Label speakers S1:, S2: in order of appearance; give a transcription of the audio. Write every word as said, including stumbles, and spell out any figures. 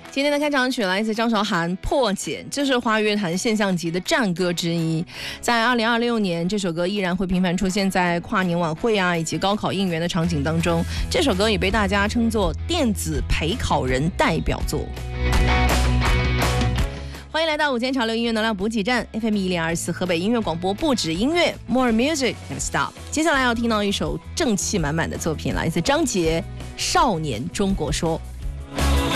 S1: 今天的开场曲来自张韶涵《破茧》，这是华语乐坛现象级的战歌之一。在二零二六年，这首歌依然会频繁出现在跨年晚会啊以及高考应援的场景当中。这首歌也被大家称作电子陪考人代表作。欢迎来到午间潮流音乐能量补给站 F M 一零二四河北音乐广播，不止音乐 More Music Never Stop。接下来要听到一首正气满满的作品，来自张杰《少年中国说》。